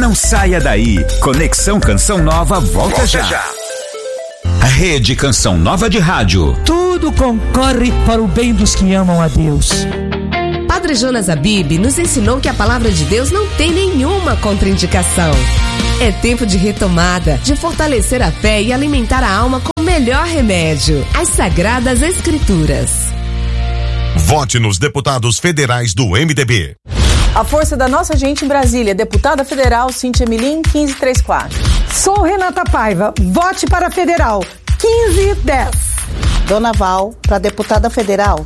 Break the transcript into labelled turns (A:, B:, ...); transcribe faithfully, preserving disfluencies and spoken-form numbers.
A: Não saia daí. Conexão Canção Nova volta, volta já. já. Rede Canção Nova de Rádio.
B: Tudo concorre para o bem dos que amam a Deus.
C: Padre Jonas Abib nos ensinou que a palavra de Deus não tem nenhuma contraindicação. É tempo de retomada, de fortalecer a fé e alimentar a alma com o melhor remédio, as Sagradas Escrituras.
D: Vote nos deputados federais do M D B.
E: A força da nossa gente em Brasília, deputada federal Cíntia Milim, quinze trinta e quatro.
F: Sou Renata Paiva, vote para federal, quinze dez.
G: Dona Val, para deputada federal,